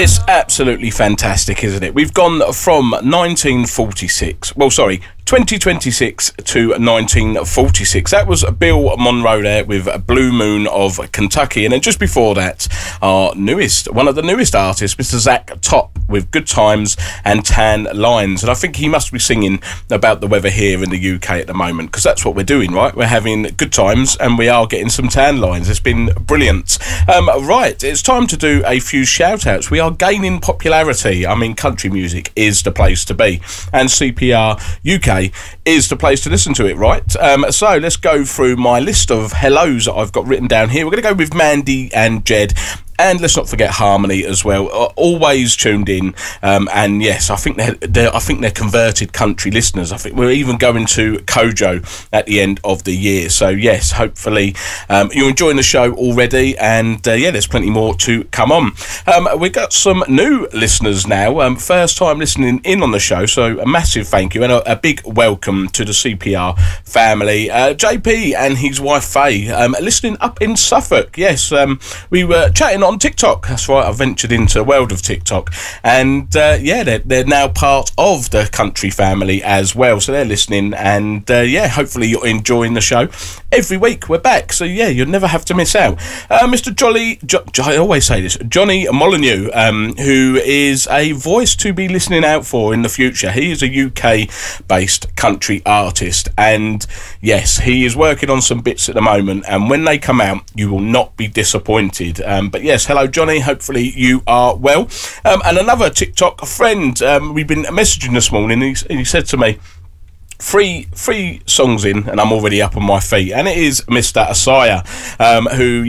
It's absolutely fantastic, isn't it? We've gone from 2026 to 1946. That was Bill Monroe there with Blue Moon of Kentucky. And then just before that, one of the newest artists, Mr. Zach Top, with Good Times and Tan Lines. And I think he must be singing about the weather here in the UK at the moment, because that's what we're doing, right? We're having good times and we are getting some tan lines. It's been brilliant. Right, it's time to do a few shout-outs. We are gaining popularity. I mean, country music is the place to be. And CPR UK is the place to listen to it, right? So let's go through my list of hellos that I've got written down here. We're going to go with Mandy and Jed. And let's not forget Harmony as well. Always tuned in, and yes, I think they're converted country listeners. I think we're even going to Kojo at the end of the year. So yes, hopefully you're enjoying the show already, and there's plenty more to come on. We've got some new listeners now, first time listening in on the show. So a massive thank you and a big welcome to the CPR family. JP and his wife Faye, listening up in Suffolk. Yes, we were chatting on TikTok. That's right, I ventured into the world of TikTok, and they're now part of the country family as well, so they're listening, and hopefully you're enjoying the show. Every week we're back, so you'll never have to miss out. Mr. I always say this, Johnny Molyneux, who is a voice to be listening out for in the future. He is a UK based country artist, and yes, he is working on some bits at the moment, and when they come out you will not be disappointed. But yes, hello Johnny, hopefully you are well. And another TikTok friend, we've been messaging this morning, he said to me, three songs in and I'm already up on my feet, and it is Mr. Asaya, who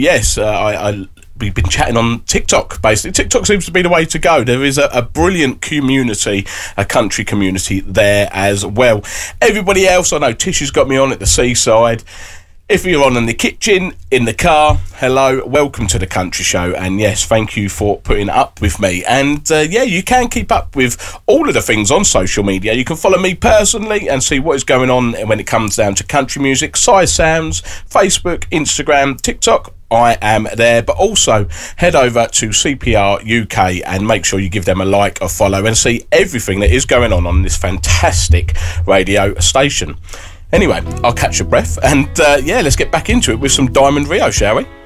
we've been chatting on TikTok. Basically, TikTok seems to be the way to go. There is a brilliant community, a country community there as well. Everybody else, I know Tish has got me on at the seaside. If you're on in the kitchen, in the car, hello, welcome to the Country Show, and yes, thank you for putting up with me. And you can keep up with all of the things on social media. You can follow me personally and see what is going on when it comes down to country music. Size Sounds, Facebook, Instagram, TikTok, I am there, but also head over to CPR UK and make sure you give them a like or follow and see everything that is going on this fantastic radio station. Anyway, I'll catch your breath, and let's get back into it with some Diamond Rio, shall we?